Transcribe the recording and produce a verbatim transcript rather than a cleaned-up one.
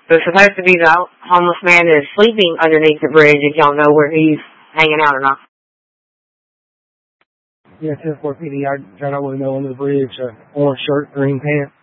It's supposed to be the homeless man that is sleeping underneath the bridge, if y'all know where he's hanging out or not. Yeah, ten four P D, I don't really know under the bridge. Uh, orange shirt, green pants.